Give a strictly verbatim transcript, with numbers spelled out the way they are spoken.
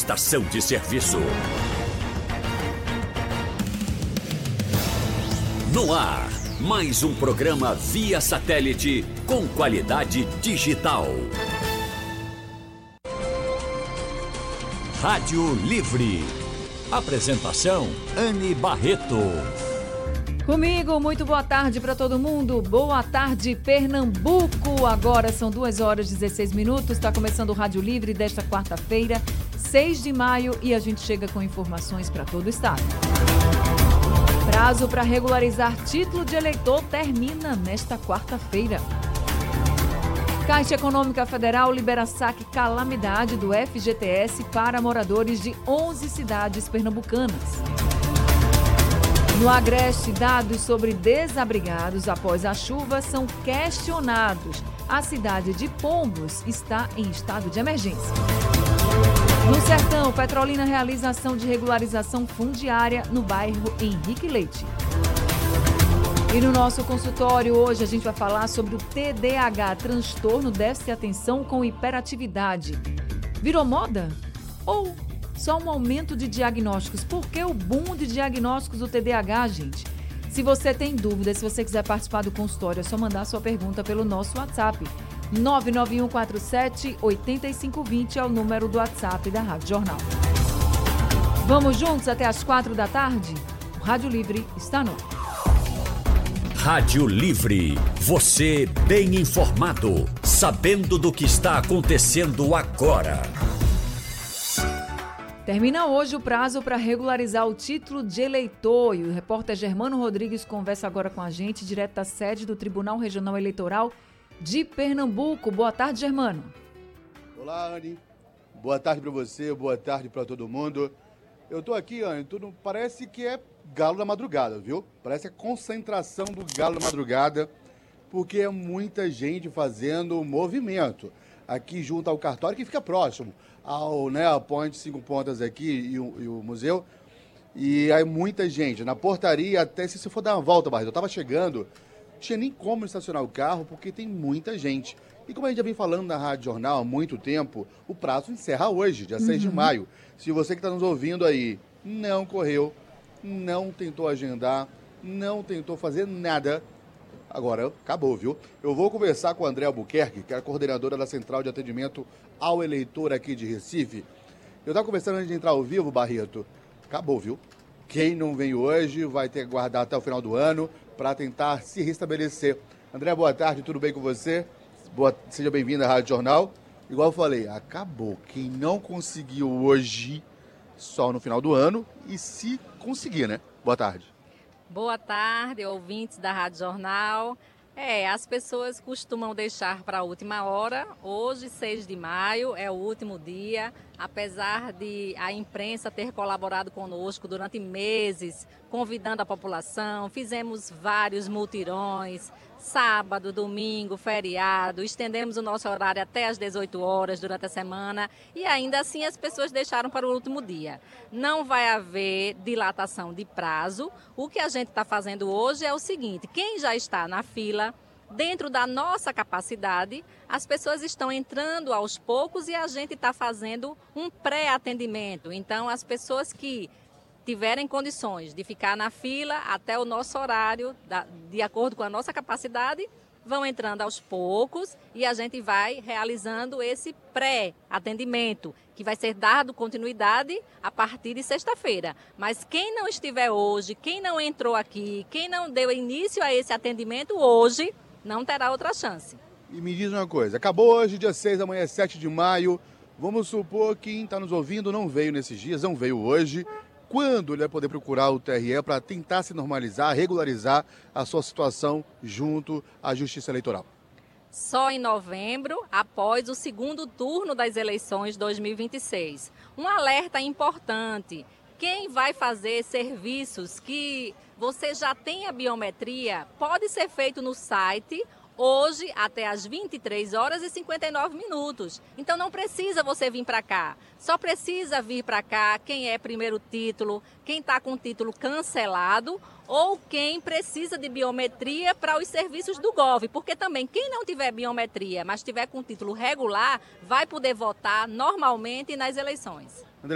prestação de serviço. No ar, mais um programa via satélite com qualidade digital. Rádio Livre. Apresentação, Anne Barreto. Comigo, muito boa tarde para todo mundo. Boa tarde, Pernambuco. Agora são duas horas e dezesseis minutos. Está começando o Rádio Livre desta quarta-feira, seis de maio, e a gente chega com informações para todo o estado. Prazo para regularizar título de eleitor termina nesta quarta-feira. Caixa Econômica Federal libera saque calamidade do F G T S para moradores de onze cidades pernambucanas. No Agreste, dados sobre desabrigados após a chuva são questionados. A cidade de Pombos está em estado de emergência. No Sertão, Petrolina realiza ação de regularização fundiária no bairro Henrique Leite. E no nosso consultório hoje a gente vai falar sobre o T D A H, transtorno déficit de atenção com hiperatividade. Virou moda? Ou só um aumento de diagnósticos? Por que o boom de diagnósticos do T D A H, gente? Se você tem dúvida, se você quiser participar do consultório, é só mandar sua pergunta pelo nosso WhatsApp. nove nove um quatro sete, oito cinco dois zero é o número do WhatsApp da Rádio Jornal. Vamos juntos até as quatro da tarde? O Rádio Livre está no ar. Rádio Livre. Você bem informado, sabendo do que está acontecendo agora. Termina hoje o prazo para regularizar o título de eleitor e o repórter Germano Rodrigues conversa agora com a gente, direto da sede do Tribunal Regional Eleitoral de Pernambuco. Boa tarde, Germano. Olá, Anne. Boa tarde para você, boa tarde para todo mundo. Eu tô aqui, Anne, tudo parece que é galo da madrugada, viu? Parece a concentração do galo da madrugada, porque é muita gente fazendo movimento aqui junto ao cartório, que fica próximo ao, né, a Ponte Cinco Pontas aqui e o, e o museu. E aí muita gente, na portaria, até se você for dar uma volta, Barreto, eu tava chegando, não tinha nem como estacionar o carro, porque tem muita gente. E como a gente já vem falando na Rádio Jornal há muito tempo, o prazo encerra hoje, dia uhum. seis de maio. Se você que está nos ouvindo aí não correu, não tentou agendar, não tentou fazer nada, agora acabou, viu? Eu vou conversar com a Andréa Albuquerque, que é a coordenadora da Central de Atendimento ao Eleitor aqui de Recife. Eu estava conversando antes de entrar ao vivo, Barreto, acabou, viu? Quem não vem hoje vai ter que guardar até o final do ano para tentar se restabelecer. Andréa, boa tarde, tudo bem com você? Boa, seja bem-vinda à Rádio Jornal. Igual eu falei, acabou. Quem não conseguiu hoje, só no final do ano, e se conseguir, né? Boa tarde. Boa tarde, ouvintes da Rádio Jornal. É, as pessoas costumam deixar para a última hora. Hoje, seis de maio, é o último dia. Apesar de a imprensa ter colaborado conosco durante meses, convidando a população, fizemos vários mutirões, sábado, domingo, feriado, estendemos o nosso horário até às dezoito horas durante a semana e ainda assim as pessoas deixaram para o último dia. Não vai haver dilatação de prazo. O que a gente está fazendo hoje é o seguinte: quem já está na fila, dentro da nossa capacidade, as pessoas estão entrando aos poucos e a gente está fazendo um pré-atendimento. Então, as pessoas que tiverem condições de ficar na fila até o nosso horário, de acordo com a nossa capacidade, vão entrando aos poucos e a gente vai realizando esse pré-atendimento, que vai ser dado continuidade a partir de sexta-feira. Mas quem não estiver hoje, quem não entrou aqui, quem não deu início a esse atendimento hoje, não terá outra chance. E me diz uma coisa, acabou hoje, dia seis, amanhã é sete de maio, vamos supor que quem está nos ouvindo não veio nesses dias, não veio hoje. Quando ele vai poder procurar o T R E para tentar se normalizar, regularizar a sua situação junto à Justiça Eleitoral? Só em novembro, após o segundo turno das eleições dois mil e vinte e seis. Um alerta importante: quem vai fazer serviços que você já tem a biometria, pode ser feito no site hoje até às vinte e três horas e cinquenta e nove minutos. Então não precisa você vir para cá. Só precisa vir para cá quem é primeiro título, quem está com título cancelado ou quem precisa de biometria para os serviços do Gov. Porque também quem não tiver biometria, mas tiver com título regular, vai poder votar normalmente nas eleições.